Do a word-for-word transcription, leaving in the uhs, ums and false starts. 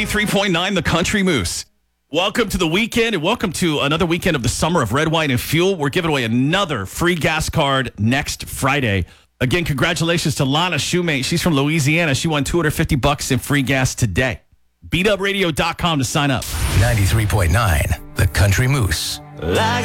ninety-three point nine The Country Moose. Welcome to the weekend and welcome to another weekend of the summer of red, wine, and fuel. We're giving away another free gas card next Friday. Again, congratulations to Lana Shoemate. She's from Louisiana. She won two hundred fifty bucks in free gas today. beat up radio dot com to sign up. ninety-three point nine The Country Moose. Like